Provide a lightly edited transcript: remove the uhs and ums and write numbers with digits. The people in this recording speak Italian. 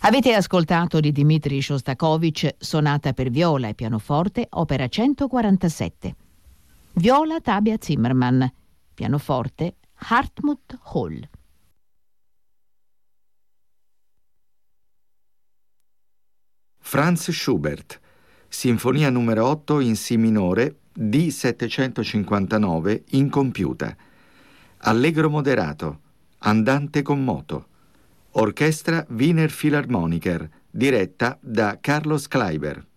Avete ascoltato di Dmitri Shostakovich Sonata per viola e pianoforte, opera 147. Viola Tabea Zimmermann, pianoforte Hartmut Hall. Franz Schubert, Sinfonia numero 8 in Si minore, D759 incompiuta. Allegro moderato, andante con moto. Orchestra Wiener Philharmoniker, diretta da Carlos Kleiber.